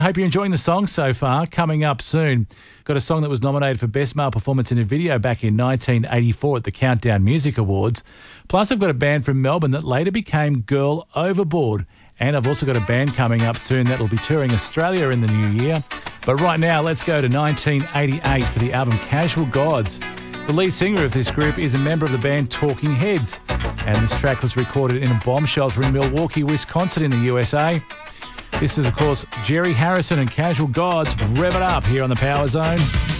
Hope you're enjoying the song so far. Coming up soon, got a song that was nominated for Best Male Performance in a Video back in 1984 at the Countdown Music Awards. Plus, I've got a band from Melbourne that later became Girl Overboard. And I've also got a band coming up soon that will be touring Australia in the new year. But right now, let's go to 1988 for the album Casual Gods. The lead singer of this group is a member of the band Talking Heads. And this track was recorded in a bomb shelter in Milwaukee, Wisconsin in the USA. This is, of course, Jerry Harrison and Casual Gods. Rev it up here on the Power Zone.